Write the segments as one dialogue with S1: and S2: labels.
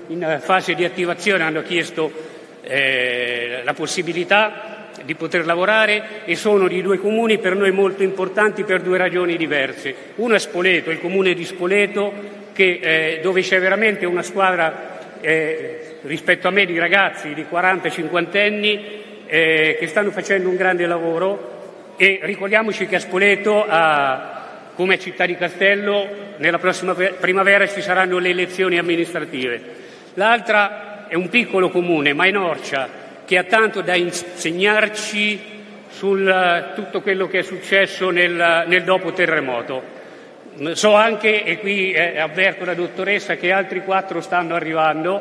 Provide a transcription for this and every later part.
S1: in fase di attivazione hanno chiesto la possibilità di poter lavorare, e sono di due comuni per noi molto importanti per due ragioni diverse. Uno è Spoleto, il comune di Spoleto, dove c'è veramente una squadra rispetto a me di ragazzi di 40-50 anni che stanno facendo un grande lavoro, e ricordiamoci che a Spoleto, come città di Castello, nella prossima primavera ci saranno le elezioni amministrative. L'altra è un piccolo comune, Mainorcia, che ha tanto da insegnarci sul tutto quello che è successo nel dopo terremoto. So anche, e qui avverto la dottoressa, che altri 4 stanno arrivando,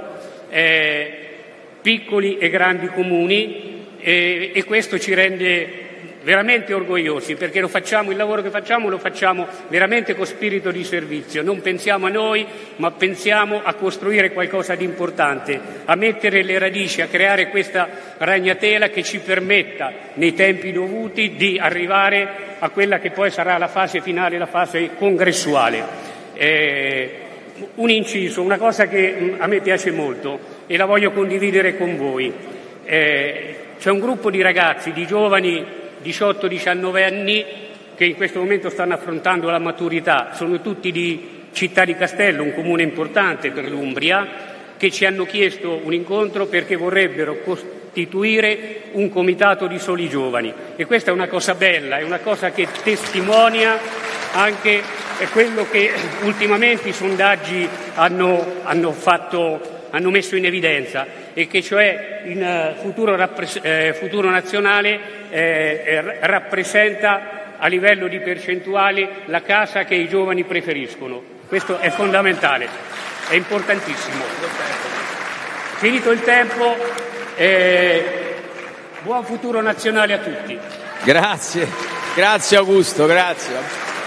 S1: piccoli e grandi comuni, e questo ci rende veramente orgogliosi, perché il lavoro che facciamo lo facciamo veramente con spirito di servizio. Non pensiamo a noi, ma pensiamo a costruire qualcosa di importante, a mettere le radici, a creare questa ragnatela che ci permetta nei tempi dovuti di arrivare a quella che poi sarà la fase finale, la fase congressuale. Un inciso, una cosa che a me piace molto e la voglio condividere con voi. C'è un gruppo di ragazzi, di giovani 18-19 anni, che in questo momento stanno affrontando la maturità, sono tutti di Città di Castello, un comune importante per l'Umbria, che ci hanno chiesto un incontro perché vorrebbero costituire un comitato di soli giovani, e questa è una cosa bella, è una cosa che testimonia anche quello che ultimamente i sondaggi hanno messo in evidenza, e che cioè in futuro nazionale rappresenta a livello di percentuali la casa che i giovani preferiscono. Questo è fondamentale, è importantissimo. Finito il tempo, buon futuro nazionale a tutti.
S2: Grazie Augusto, grazie.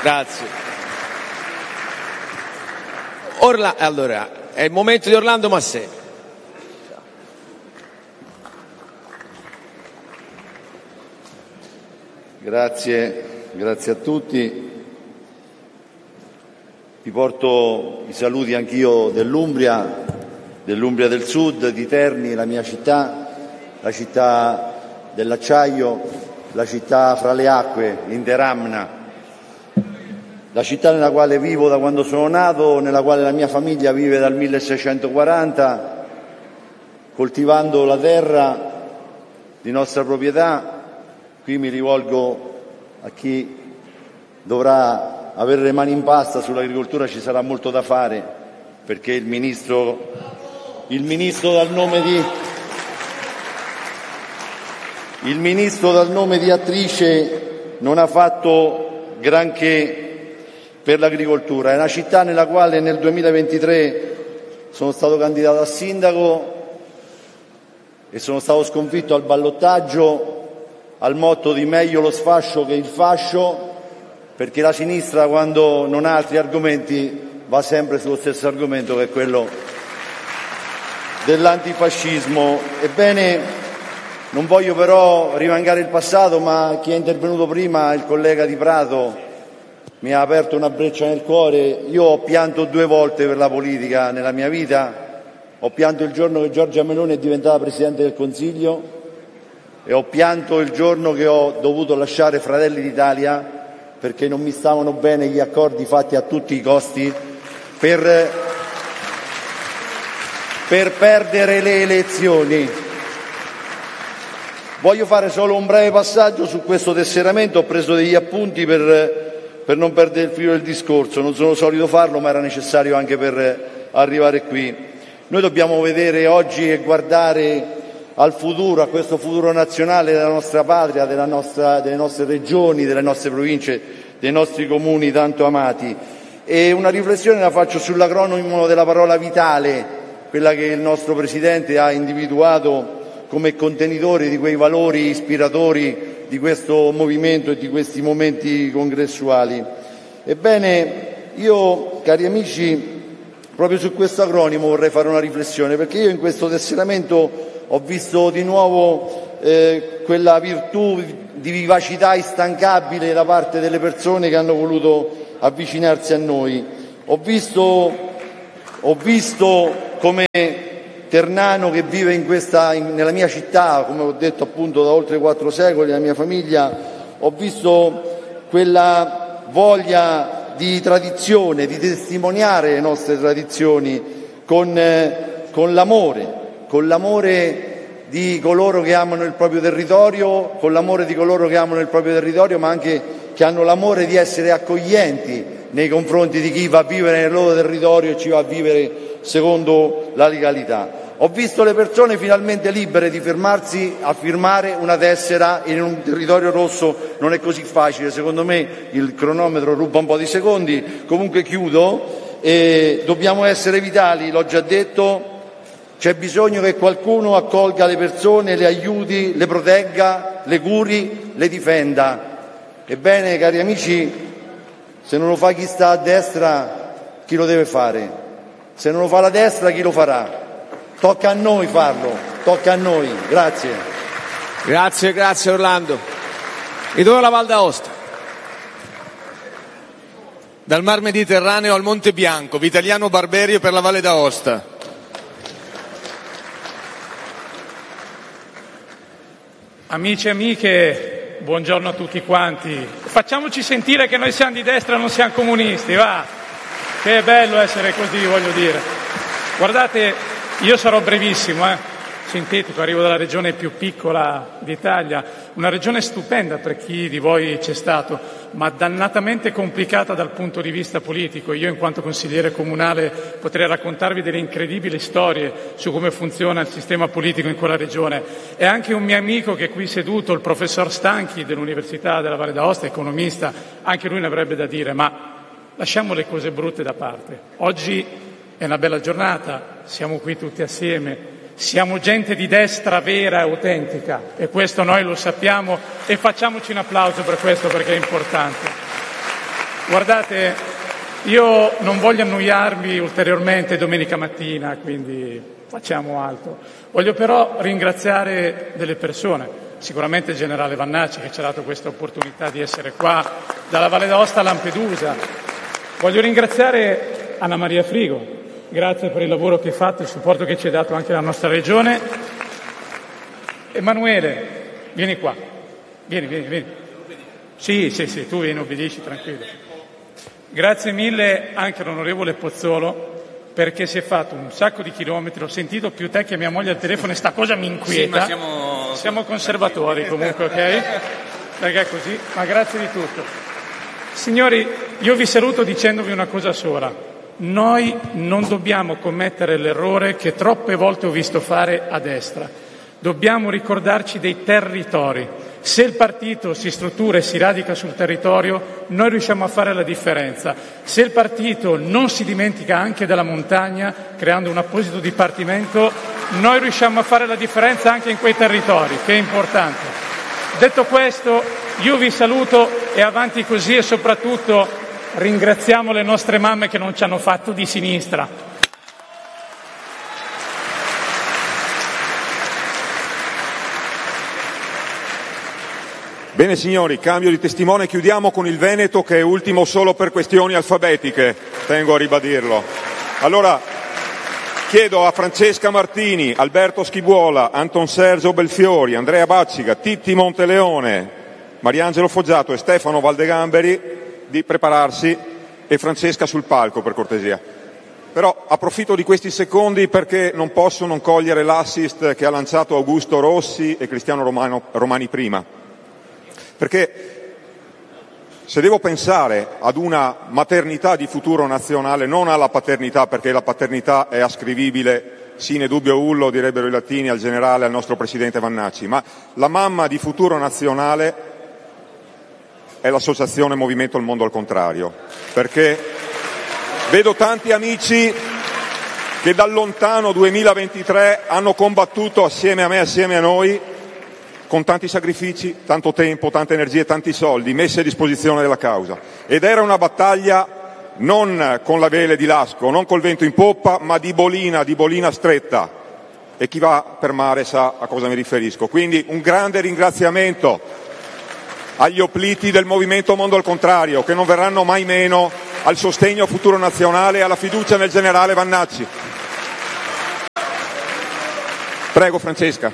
S2: Allora, è il momento di Orlando Massè.
S3: Grazie a tutti. Vi porto i saluti anch'io dell'Umbria del Sud, di Terni, la mia città, la città dell'acciaio, la città fra le acque, Interamna, la città nella quale vivo da quando sono nato, nella quale la mia famiglia vive dal 1640, coltivando la terra di nostra proprietà. Qui mi rivolgo a chi dovrà avere le mani in pasta sull'agricoltura, ci sarà molto da fare, perché il ministro dal nome di attrice non ha fatto granché per l'agricoltura. È una città nella quale nel 2023 sono stato candidato a sindaco e sono stato sconfitto al ballottaggio al motto di meglio lo sfascio che il fascio, perché la sinistra, quando non ha altri argomenti, va sempre sullo stesso argomento, che è quello dell'antifascismo. Ebbene, non voglio però rimangare il passato, ma chi è intervenuto prima, il collega Di Prato, mi ha aperto una breccia nel cuore. Io ho pianto 2 volte per la politica nella mia vita. Ho pianto il giorno che Giorgia Meloni è diventata Presidente del Consiglio, e ho pianto il giorno che ho dovuto lasciare Fratelli d'Italia perché non mi stavano bene gli accordi fatti a tutti i costi per perdere le elezioni. Voglio fare solo un breve passaggio su questo tesseramento. Ho preso degli appunti per non perdere il filo del discorso. Non sono solito farlo, ma era necessario anche per arrivare qui. Noi dobbiamo vedere oggi e guardare al futuro, a questo futuro nazionale della nostra patria, delle nostre regioni, delle nostre province, dei nostri comuni tanto amati. E una riflessione la faccio sull'acronimo della parola vitale, quella che il nostro Presidente ha individuato come contenitore di quei valori ispiratori di questo movimento e di questi momenti congressuali. Ebbene, io, cari amici, proprio su questo acronimo vorrei fare una riflessione, perché io in questo tesseramento ho visto di nuovo quella virtù di vivacità instancabile da parte delle persone che hanno voluto avvicinarsi a noi. Ho visto come ternano che vive nella mia città, come ho detto appunto da oltre 4 secoli, la mia famiglia, ho visto quella voglia di tradizione, di testimoniare le nostre tradizioni con l'amore di coloro che amano il proprio territorio, ma anche che hanno l'amore di essere accoglienti nei confronti di chi va a vivere nel loro territorio e ci va a vivere secondo la legalità. Ho visto le persone finalmente libere di fermarsi a firmare una tessera in un territorio rosso. Non è così facile, secondo me il cronometro ruba un po' di secondi, comunque chiudo. Dobbiamo essere vitali, l'ho già detto. C'è bisogno che qualcuno accolga le persone, le aiuti, le protegga, le curi, le difenda. Ebbene, cari amici, se non lo fa chi sta a destra, chi lo deve fare? Se non lo fa la destra, chi lo farà? Tocca a noi farlo, tocca a noi. Grazie.
S2: Grazie Orlando. E dove la Val d'Aosta?
S4: Dal Mar Mediterraneo al Monte Bianco, Vitaliano Barberio per la Valle d'Aosta.
S5: Amici e amiche, buongiorno a tutti quanti. Facciamoci sentire che noi siamo di destra e non siamo comunisti, va! Che bello essere così, voglio dire. Guardate, io sarò brevissimo, sintetico, arrivo dalla regione più piccola d'Italia, una regione stupenda per chi di voi c'è stato, ma dannatamente complicata dal punto di vista politico. Io, in quanto consigliere comunale, potrei raccontarvi delle incredibili storie su come funziona il sistema politico in quella regione. E anche un mio amico che è qui seduto, il professor Stanchi dell'Università della Valle d'Aosta, economista, anche lui ne avrebbe da dire, ma lasciamo le cose brutte da parte. Oggi è una bella giornata, siamo qui tutti assieme. Siamo gente di destra vera e autentica e questo noi lo sappiamo e facciamoci un applauso per questo perché è importante. Guardate, io non voglio annoiarvi ulteriormente domenica mattina, quindi facciamo alto. Voglio però ringraziare delle persone, sicuramente il generale Vannacci che ci ha dato questa opportunità di essere qua, dalla Valle d'Aosta a Lampedusa. Voglio ringraziare Anna Maria Frigo. Grazie per il lavoro che hai fatto, il supporto che ci hai dato anche la nostra regione. Emanuele, vieni qua. Vieni. Sì, tu vieni, obbedisci, tranquillo. Grazie mille anche all'onorevole Pozzolo, perché si è fatto un sacco di chilometri. Ho sentito più te che mia moglie al telefono e sta cosa mi inquieta.
S4: Sì, ma
S5: siamo conservatori comunque, ok? Perché è così, ma grazie di tutto. Signori, io vi saluto dicendovi una cosa sola. Noi non dobbiamo commettere l'errore che troppe volte ho visto fare a destra. Dobbiamo ricordarci dei territori. Se il partito si struttura e si radica sul territorio, noi riusciamo a fare la differenza. Se il partito non si dimentica anche della montagna, creando un apposito dipartimento, noi riusciamo a fare la differenza anche in quei territori, che è importante. Detto questo, io vi saluto e avanti così e soprattutto ringraziamo le nostre mamme che non ci hanno fatto di sinistra.
S6: Bene signori, cambio di testimone, chiudiamo con il Veneto che è ultimo solo per questioni alfabetiche, tengo a ribadirlo. Allora, chiedo a Francesca Martini, Alberto Schibuola, Anton Sergio Belfiori, Andrea Bacciga, Titti Monteleone, Mariangelo Foggiato e Stefano Valdegamberi di prepararsi e Francesca sul palco per cortesia. Però approfitto di questi secondi perché non posso non cogliere l'assist che ha lanciato Augusto Rossi e Cristiano Romani prima. Perché se devo pensare ad una maternità di futuro nazionale, non alla paternità, perché la paternità è ascrivibile sine dubio ullo, direbbero i latini, al generale, al nostro presidente Vannacci, ma la mamma di futuro nazionale è l'associazione Movimento Il Mondo al Contrario, perché vedo tanti amici che dal lontano 2023 hanno combattuto assieme a me, assieme a noi, con tanti sacrifici, tanto tempo, tante energie, tanti soldi messi a disposizione della causa. Ed era una battaglia non con la vele di Lasco, non col vento in poppa, ma di bolina stretta. E chi va per mare sa a cosa mi riferisco. Quindi un grande ringraziamento agli opliti del Movimento Mondo al Contrario, che non verranno mai meno al sostegno a Futuro Nazionale e alla fiducia nel generale Vannacci. Prego Francesca.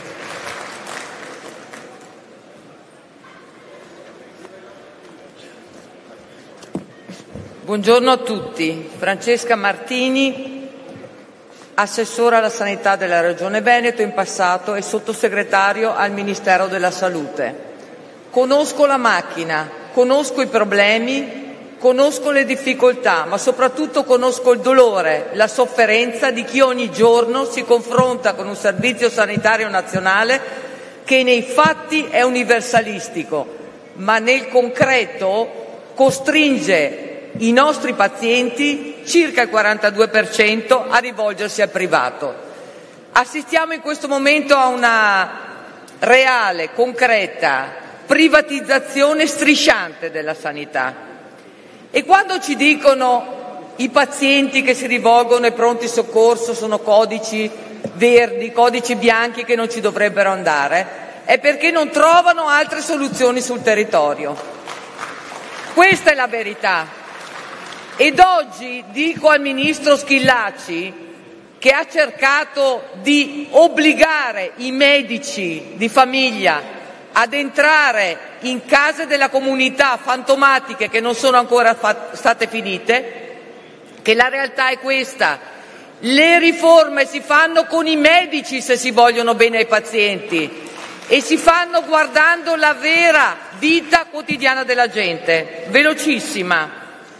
S7: Buongiorno a tutti. Francesca Martini, assessora alla sanità della Regione Veneto in passato e sottosegretario al Ministero della Salute. Conosco la macchina, conosco i problemi, conosco le difficoltà, ma soprattutto conosco il dolore, la sofferenza di chi ogni giorno si confronta con un servizio sanitario nazionale che nei fatti è universalistico, ma nel concreto costringe i nostri pazienti, circa il 42%, a rivolgersi al privato. Assistiamo in questo momento a una reale, concreta privatizzazione strisciante della sanità. E quando ci dicono i pazienti che si rivolgono ai pronti soccorso sono codici verdi, codici bianchi che non ci dovrebbero andare, è perché non trovano altre soluzioni sul territorio. Questa è la verità. Ed oggi dico al Ministro Schillaci, che ha cercato di obbligare i medici di famiglia ad entrare in case della comunità fantomatiche che non sono ancora state finite, che la realtà è questa: le riforme si fanno con i medici se si vogliono bene ai pazienti e si fanno guardando la vera vita quotidiana della gente. Velocissima.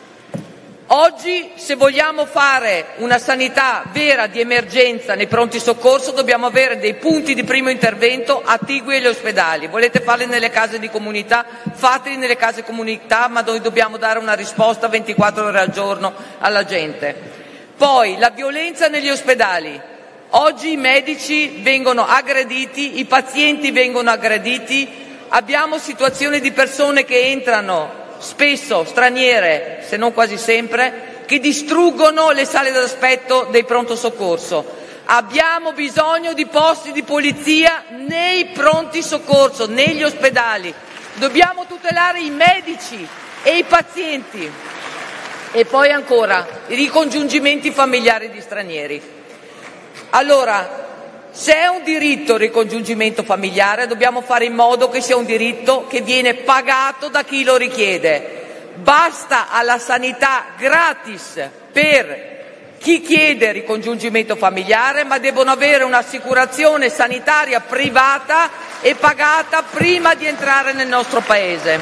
S7: Oggi, se vogliamo fare una sanità vera di emergenza nei pronti soccorso, dobbiamo avere dei punti di primo intervento attigui agli ospedali. Volete farli nelle case di comunità? Fateli nelle case di comunità, ma noi dobbiamo dare una risposta 24 ore al giorno alla gente. Poi, la violenza negli ospedali. Oggi i medici vengono aggrediti, i pazienti vengono aggrediti, abbiamo situazioni di persone che entrano, spesso straniere, se non quasi sempre, che distruggono le sale d'aspetto dei pronto soccorso. Abbiamo bisogno di posti di polizia nei pronti soccorso, negli ospedali. Dobbiamo tutelare i medici e i pazienti. E poi ancora i ricongiungimenti familiari di stranieri. Allora, se è un diritto il ricongiungimento familiare, dobbiamo fare in modo che sia un diritto che viene pagato da chi lo richiede. Basta alla sanità gratis per chi chiede ricongiungimento familiare, ma devono avere un'assicurazione sanitaria privata e pagata prima di entrare nel nostro Paese.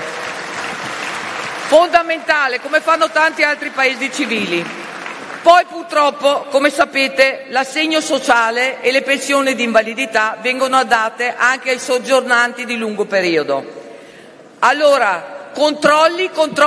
S7: Fondamentale, come fanno tanti altri paesi civili. Poi purtroppo, come sapete, l'assegno sociale e le pensioni di invalidità vengono date anche ai soggiornanti di lungo periodo. Allora, controlli.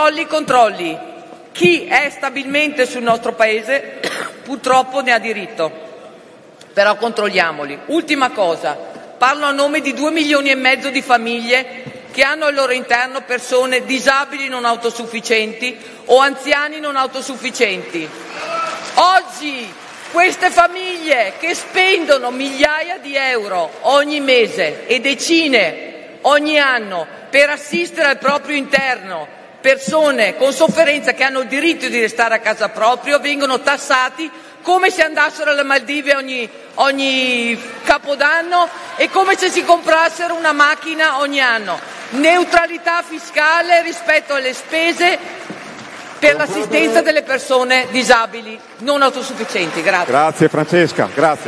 S7: Chi è stabilmente sul nostro Paese purtroppo ne ha diritto, però controlliamoli. Ultima cosa, parlo a nome di 2,5 milioni di famiglie che hanno al loro interno persone disabili non autosufficienti o anziani non autosufficienti. Oggi queste famiglie che spendono migliaia di euro ogni mese e decine ogni anno per assistere al proprio interno persone con sofferenza che hanno il diritto di restare a casa proprio, vengono tassati come se andassero alle Maldive ogni Capodanno e come se si comprassero una macchina ogni anno. Neutralità fiscale rispetto alle spese per l'assistenza delle persone disabili non autosufficienti. Grazie.
S6: Grazie Francesca, grazie.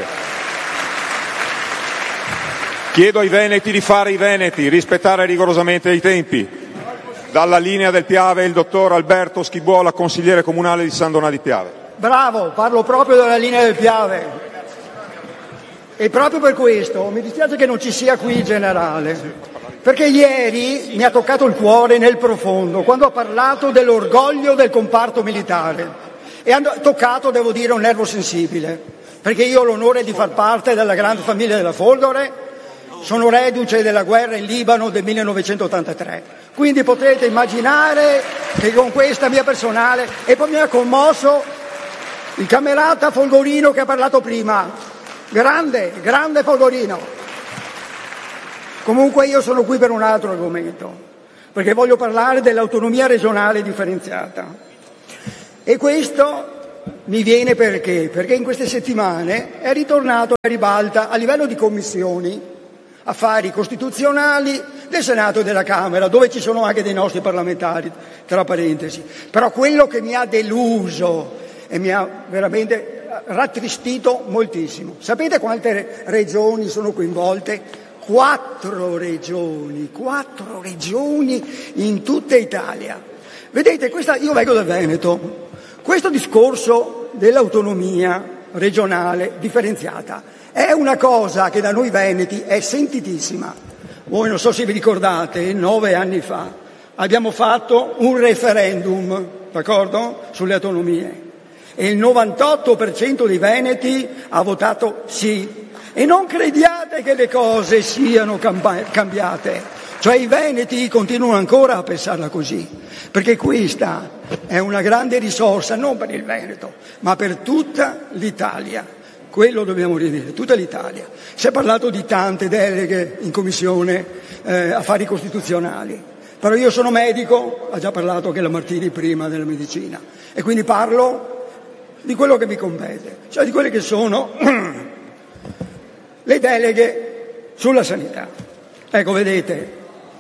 S6: Chiedo ai veneti di fare i veneti, rispettare rigorosamente i tempi. Dalla linea del Piave il dottor Alberto Schibuola, consigliere comunale di San Donà di Piave.
S8: Bravo, parlo proprio dalla linea del Piave. E proprio per questo mi dispiace che non ci sia qui il generale. Perché ieri mi ha toccato il cuore nel profondo quando ha parlato dell'orgoglio del comparto militare e ha toccato, devo dire, un nervo sensibile, perché io ho l'onore di far parte della grande famiglia della Folgore, sono reduce della guerra in Libano del 1983, quindi potrete immaginare che con questa mia personale, e poi mi ha commosso il camerata Folgorino che ha parlato prima, grande Folgorino. Comunque io sono qui per un altro argomento, perché voglio parlare dell'autonomia regionale differenziata. E questo mi viene perché in queste settimane è ritornato a ribalta a livello di commissioni affari costituzionali del Senato e della Camera, dove ci sono anche dei nostri parlamentari, tra parentesi. Però quello che mi ha deluso e mi ha veramente rattristito moltissimo, sapete quante regioni sono coinvolte? 4 regioni in tutta Italia. Vedete, io vengo dal Veneto, questo discorso dell'autonomia regionale differenziata è una cosa che da noi veneti è sentitissima. Voi non so se vi ricordate, 9 anni fa abbiamo fatto un referendum, d'accordo? Sulle autonomie e il 98% dei veneti ha votato sì. E non crediate che le cose siano cambiate, cioè i veneti continuano ancora a pensarla così, perché questa è una grande risorsa non per il Veneto, ma per tutta l'Italia. Quello dobbiamo ridire, tutta l'Italia. Si è parlato di tante deleghe in Commissione Affari Costituzionali, però io sono medico, ha già parlato anche la Martini prima della medicina, e quindi parlo di quello che mi compete, cioè di quelle che sono le deleghe sulla sanità. Ecco, vedete,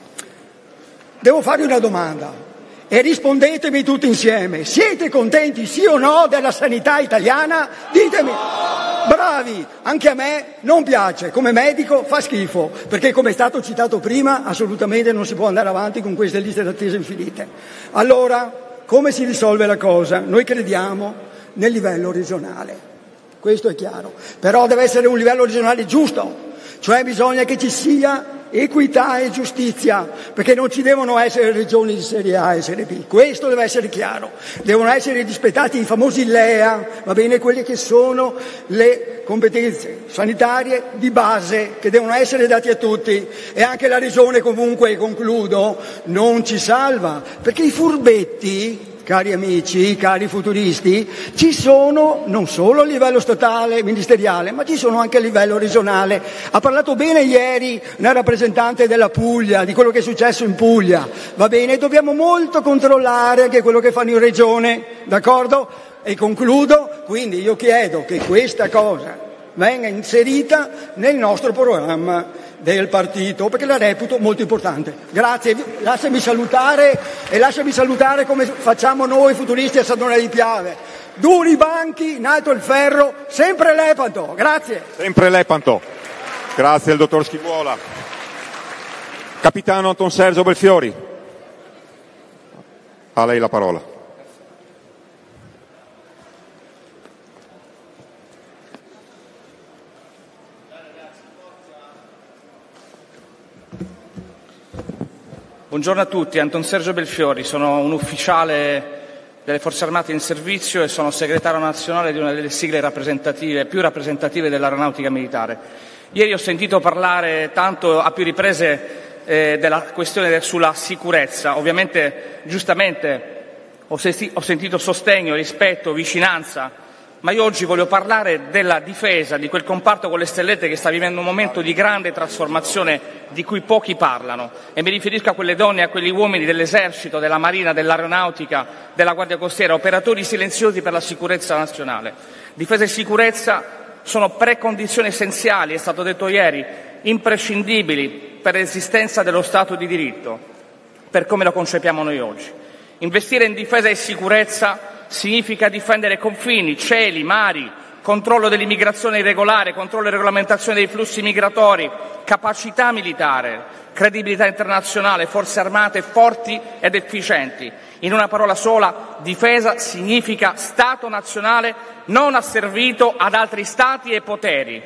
S8: devo farvi una domanda e rispondetemi tutti insieme. Siete contenti, sì o no, della sanità italiana? Ditemi. Bravi, anche a me non piace, come medico fa schifo, perché come è stato citato prima, assolutamente non si può andare avanti con queste liste d'attesa infinite. Allora, come si risolve la cosa? Noi crediamo nel livello regionale. Questo è chiaro, però deve essere un livello regionale giusto, cioè bisogna che ci sia equità e giustizia, perché non ci devono essere regioni di serie A e serie B, questo deve essere chiaro, devono essere rispettati i famosi LEA, va bene, quelle che sono le competenze sanitarie di base che devono essere date a tutti, e anche la regione comunque, e concludo, non ci salva, perché i furbetti, cari amici, cari futuristi, ci sono non solo a livello statale, ministeriale, ma ci sono anche a livello regionale. Ha parlato bene ieri una rappresentante della Puglia, di quello che è successo in Puglia, va bene? Dobbiamo molto controllare anche quello che fanno in regione, d'accordo? E concludo, quindi io chiedo che questa cosa venga inserita nel nostro programma del partito, perché la reputo molto importante. Grazie, lasciami salutare come facciamo noi futuristi a Sandone di Piave. Duri i banchi, in alto il ferro, sempre Lepanto. Grazie.
S6: Sempre Lepanto. Grazie al dottor Schibuola. Capitano Anton Sergio Belfiori. A lei la parola.
S9: Buongiorno a tutti, Anton Sergio Belfiori, sono un ufficiale delle Forze Armate in servizio e sono segretario nazionale di una delle sigle più rappresentative dell'aeronautica militare. Ieri ho sentito parlare tanto a più riprese della questione sulla sicurezza, ovviamente giustamente ho sentito sostegno, rispetto, vicinanza, ma io oggi voglio parlare della difesa, di quel comparto con le stellette che sta vivendo un momento di grande trasformazione di cui pochi parlano, e mi riferisco a quelle donne e a quegli uomini dell'esercito, della marina, dell'aeronautica, della guardia costiera, operatori silenziosi per la sicurezza nazionale. Difesa e sicurezza sono precondizioni essenziali, è stato detto ieri, imprescindibili per l'esistenza dello Stato di diritto, per come lo concepiamo noi oggi. Investire in difesa e sicurezza significa difendere confini, cieli, mari, controllo dell'immigrazione irregolare, controllo e regolamentazione dei flussi migratori, capacità militare, credibilità internazionale, forze armate forti ed efficienti. In una parola sola, difesa significa Stato nazionale non asservito ad altri Stati e poteri.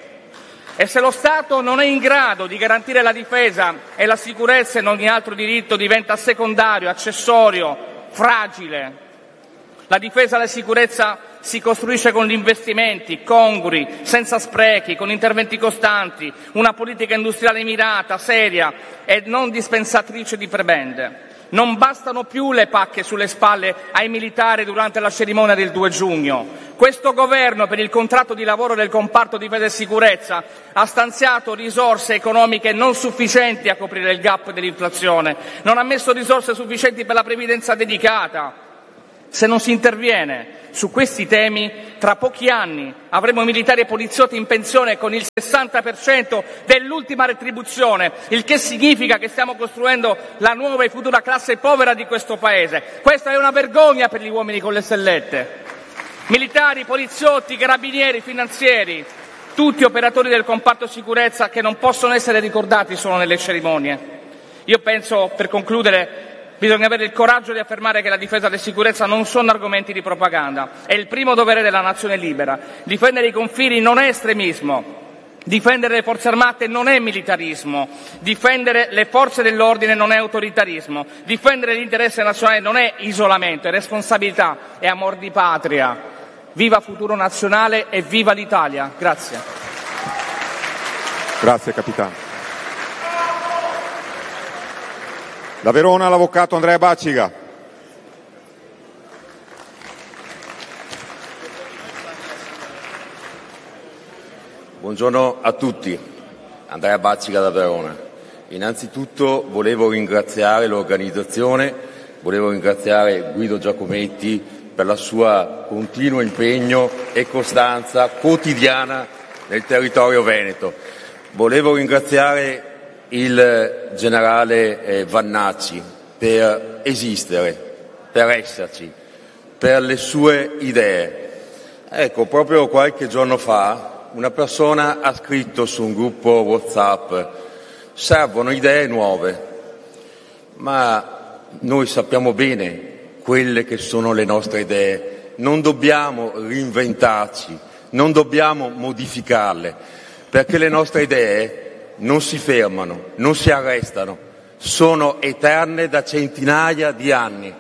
S9: E se lo Stato non è in grado di garantire la difesa e la sicurezza in ogni altro diritto, diventa secondario, accessorio, fragile. La difesa e la sicurezza si costruisce con gli investimenti congrui, senza sprechi, con interventi costanti, una politica industriale mirata, seria e non dispensatrice di prebende. Non bastano più le pacche sulle spalle ai militari durante la cerimonia del 2 giugno. Questo governo, per il contratto di lavoro del comparto difesa e sicurezza, ha stanziato risorse economiche non sufficienti a coprire il gap dell'inflazione, non ha messo risorse sufficienti per la previdenza dedicata. Se non si interviene su questi temi, tra pochi anni avremo militari e poliziotti in pensione con il 60% dell'ultima retribuzione, il che significa che stiamo costruendo la nuova e futura classe povera di questo Paese. Questa è una vergogna per gli uomini con le stellette. Militari, poliziotti, carabinieri, finanzieri, tutti operatori del comparto sicurezza che non possono essere ricordati solo nelle cerimonie. Io penso, per concludere, bisogna avere il coraggio di affermare che la difesa e la sicurezza non sono argomenti di propaganda. È il primo dovere della nazione libera. Difendere i confini non è estremismo. Difendere le forze armate non è militarismo. Difendere le forze dell'ordine non è autoritarismo. Difendere l'interesse nazionale non è isolamento, è responsabilità, è amor di patria. Viva Futuro Nazionale e viva l'Italia. Grazie.
S6: Grazie capitano. Da Verona l'avvocato Andrea Bacciga.
S10: Buongiorno a tutti, Andrea Bacciga da Verona. Innanzitutto volevo ringraziare l'organizzazione, volevo ringraziare Guido Giacometti per la sua continuo impegno e costanza quotidiana nel territorio veneto. Volevo ringraziare il generale Vannacci per esistere, per esserci, per le sue idee. Ecco, proprio qualche giorno fa una persona ha scritto su un gruppo WhatsApp: servono idee nuove, ma noi sappiamo bene quelle che sono le nostre idee, non dobbiamo reinventarci, non dobbiamo modificarle, perché le nostre idee non si fermano, non si arrestano, sono eterne da centinaia di anni.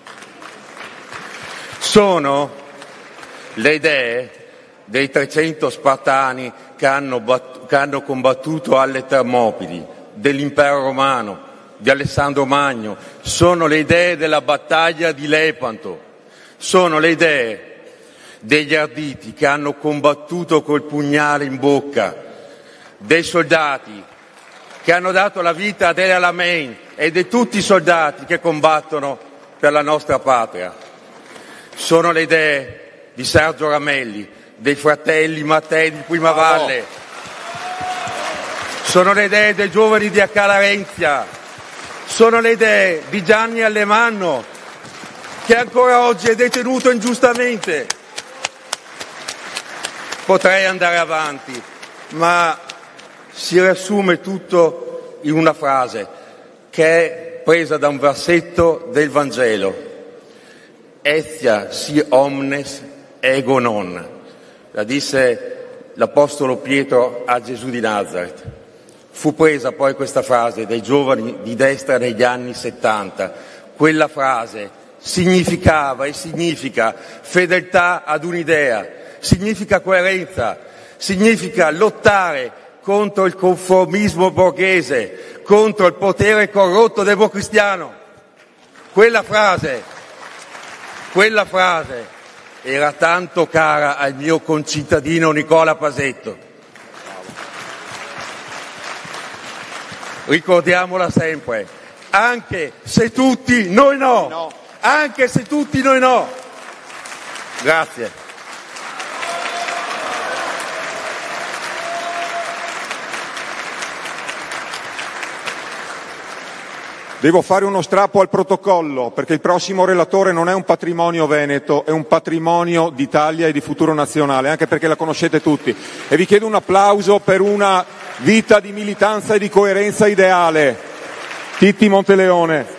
S10: Sono le idee dei 300 spartani che hanno combattuto alle Termopili, dell'impero romano, di Alessandro Magno, sono le idee della battaglia di Lepanto, sono le idee degli arditi che hanno combattuto col pugnale in bocca, dei soldati che hanno dato la vita ad El Alamein e di tutti i soldati che combattono per la nostra patria. Sono le idee di Sergio Ramelli, dei fratelli Mattei di Primavalle, sono le idee dei giovani di Accala Renzia, sono le idee di Gianni Alemanno, che ancora oggi è detenuto ingiustamente. Potrei andare avanti, ma si riassume tutto in una frase che è presa da un versetto del Vangelo: Etia si omnes ego non. La disse l'Apostolo Pietro a Gesù di Nazareth. Fu presa poi questa frase dai giovani di destra negli anni 70. Quella frase significava e significa fedeltà ad un'idea, significa coerenza, significa lottare contro il conformismo borghese, contro il potere corrotto democristiano. Quella frase era tanto cara al mio concittadino Nicola Pasetto. Ricordiamola sempre, anche se tutti noi no. Anche se tutti noi no. Grazie.
S6: Devo fare uno strappo al protocollo, perché il prossimo relatore non è un patrimonio veneto, è un patrimonio d'Italia e di Futuro Nazionale, anche perché la conoscete tutti. E vi chiedo un applauso per una vita di militanza e di coerenza ideale. Titti Monteleone.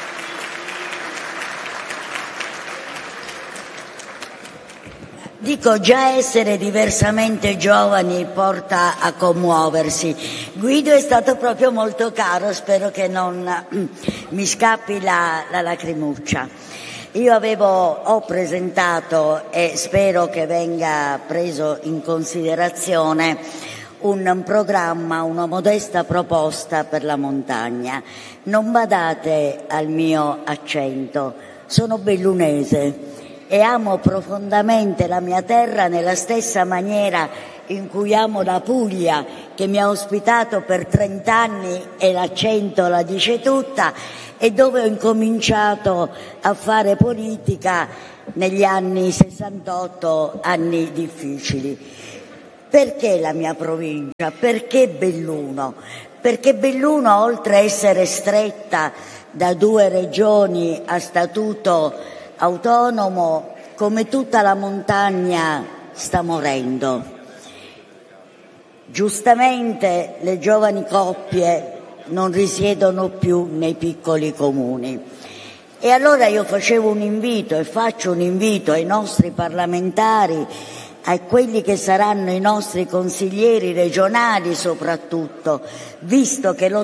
S11: Dico, già essere diversamente giovani porta a commuoversi. Guido è stato proprio molto caro, spero che non mi scappi la lacrimuccia. Io ho presentato, e spero che venga preso in considerazione, un programma, una modesta proposta per la montagna. Non badate al mio accento, sono bellunese e amo profondamente la mia terra nella stessa maniera in cui amo la Puglia, che mi ha ospitato per 30 anni e l'accento la dice tutta, e dove ho incominciato a fare politica negli anni 68, anni difficili. Perché la mia provincia? Perché Belluno? Perché Belluno, oltre a essere stretta da 2 regioni a statuto autonomo, come tutta la montagna sta morendo. Giustamente le giovani coppie non risiedono più nei piccoli comuni. E allora io facevo un invito e faccio un invito ai nostri parlamentari, a quelli che saranno i nostri consiglieri regionali soprattutto, visto che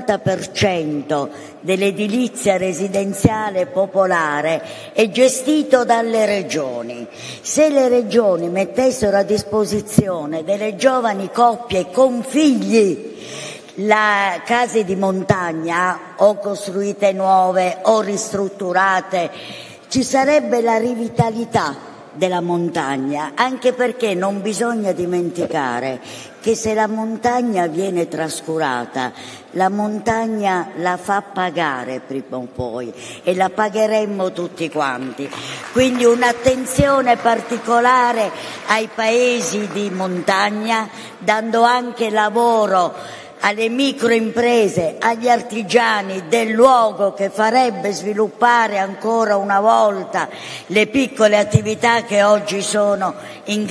S11: l'80% dell'edilizia residenziale popolare è gestito dalle regioni. Se le regioni mettessero a disposizione delle giovani coppie con figli le case di montagna, o costruite nuove o ristrutturate, ci sarebbe la rivitalità della montagna, anche perché non bisogna dimenticare che se la montagna viene trascurata, la montagna la fa pagare prima o poi, e la pagheremmo tutti quanti. Quindi un'attenzione particolare ai paesi di montagna, dando anche lavoro alle microimprese, agli artigiani del luogo, che farebbe sviluppare ancora una volta le piccole attività che oggi sono in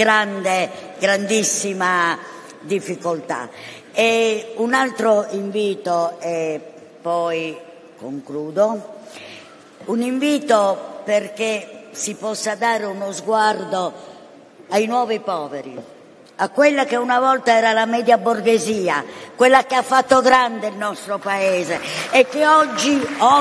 S11: grandissima difficoltà. E un altro invito, e poi concludo, un invito perché si possa dare uno sguardo ai nuovi poveri, a quella che una volta era la media borghesia, quella che ha fatto grande il nostro paese e che oggi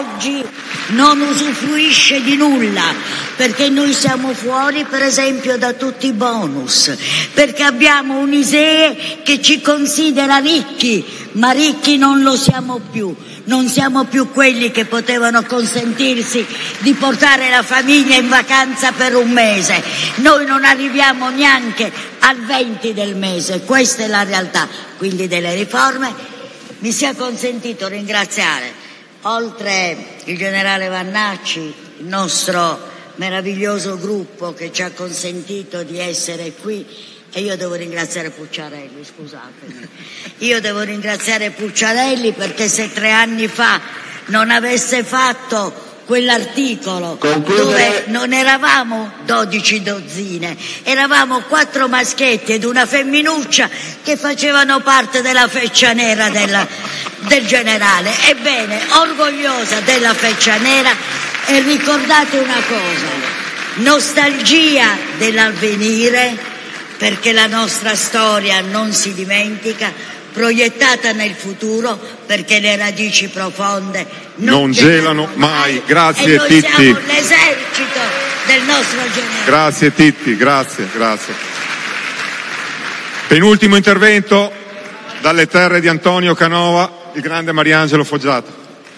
S11: non usufruisce di nulla, perché noi siamo fuori per esempio da tutti i bonus, perché abbiamo un ISEE che ci considera ricchi, ma ricchi non lo siamo più. Non siamo più quelli che potevano consentirsi di portare la famiglia in vacanza per un mese. Noi non arriviamo neanche al 20 del mese, questa è la realtà. Quindi delle riforme. Mi sia consentito ringraziare, oltre il generale Vannacci, il nostro meraviglioso gruppo che ci ha consentito di essere qui. E io devo ringraziare Pucciarelli, scusatemi. Io devo ringraziare Pucciarelli perché se 3 anni fa non avesse fatto quell'articolo dove non eravamo 12 dozzine, eravamo 4 maschietti ed una femminuccia che facevano parte della feccia nera del generale. Ebbene, orgogliosa della feccia nera, e ricordate una cosa, nostalgia dell'avvenire, perché la nostra storia non si dimentica, proiettata nel futuro, perché le radici profonde non gelano mai.
S6: Grazie
S11: e noi
S6: Titti.
S11: Siamo l'esercito del nostro generale.
S6: Grazie Titti, grazie. Penultimo intervento dalle terre di Antonio Canova, il grande Mariangelo Foggiato.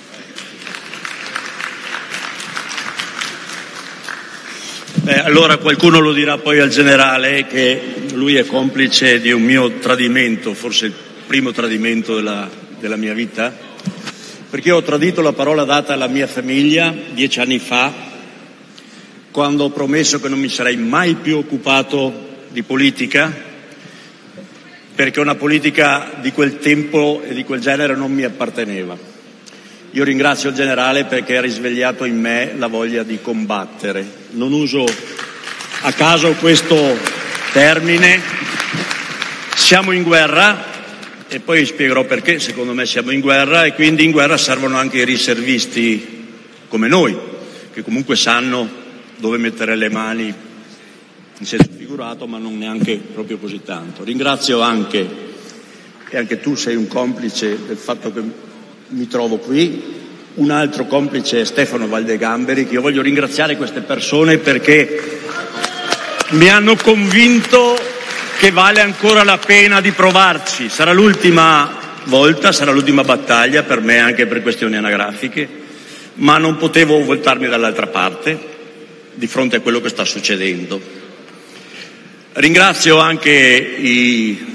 S12: Allora qualcuno lo dirà poi al generale che lui è complice di un mio tradimento, forse il primo tradimento della mia vita, perché ho tradito la parola data alla mia famiglia 10 anni fa, quando ho promesso che non mi sarei mai più occupato di politica, perché una politica di quel tempo e di quel genere non mi apparteneva. Io ringrazio il generale perché ha risvegliato in me la voglia di combattere. Non uso a caso questo termine. Siamo in guerra, e poi spiegherò perché secondo me siamo in guerra, e quindi in guerra servono anche i riservisti come noi, che comunque sanno dove mettere le mani in senso figurato, ma non neanche proprio così tanto. Ringrazio anche, e anche tu sei un complice del fatto che mi trovo qui, un altro complice è Stefano Valdegamberi, che io voglio ringraziare queste persone perché mi hanno convinto che vale ancora la pena di provarci. Sarà l'ultima volta, sarà l'ultima battaglia per me, anche per questioni anagrafiche, ma non potevo voltarmi dall'altra parte di fronte a quello che sta succedendo. Ringrazio anche i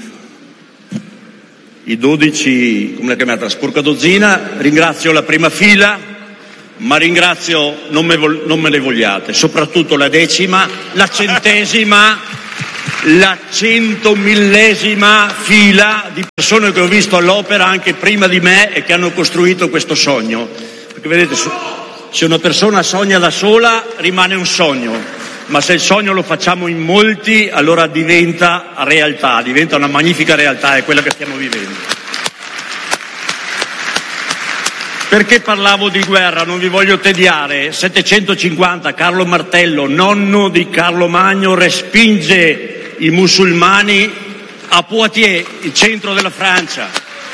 S12: 12, come l'ha chiamata, sporcadozzina, ringrazio la prima fila, ma ringrazio, non me le vogliate, soprattutto la decima, la centesima, la 100.000esima fila di persone che ho visto all'opera anche prima di me e che hanno costruito questo sogno. Perché vedete, se una persona sogna da sola rimane un sogno, ma se il sogno lo facciamo in molti allora diventa realtà, diventa una magnifica realtà, è quella che stiamo vivendo. Perché parlavo di guerra? Non vi voglio tediare. 750, Carlo Martello, nonno di Carlo Magno, respinge i musulmani a Poitiers, il centro della Francia.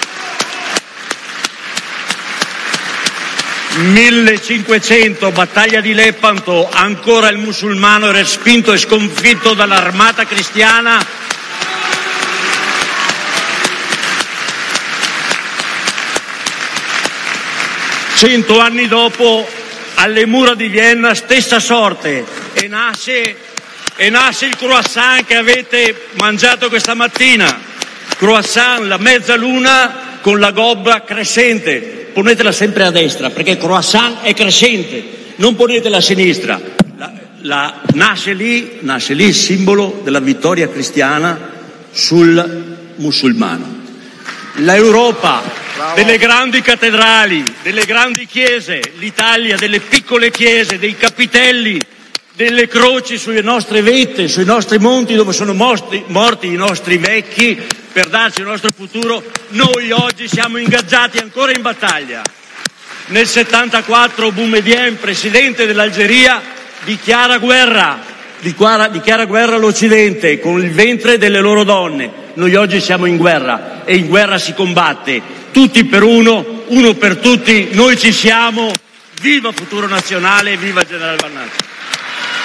S12: 1500, battaglia di Lepanto, ancora il musulmano è respinto e sconfitto dall'armata cristiana. 100 anni dopo, alle mura di Vienna, stessa sorte, e nasce il croissant che avete mangiato questa mattina. Croissant, la mezzaluna con la gobba crescente. Ponetela sempre a destra, perché croissant è crescente, non ponetela a sinistra. Nasce lì il simbolo della vittoria cristiana sul musulmano. L'Europa delle grandi cattedrali, delle grandi chiese, l'Italia delle piccole chiese, dei capitelli, delle croci sulle nostre vette, sui nostri monti dove sono morti i nostri vecchi per darci il nostro futuro. Noi oggi siamo ingaggiati ancora in battaglia. Nel 74 Boumediene, presidente dell'Algeria, dichiara guerra all'Occidente con il ventre delle loro donne. Noi oggi siamo in guerra e in guerra si combatte. Tutti per uno per tutti, noi ci siamo. Viva Futuro Nazionale, viva il generale Vannacci.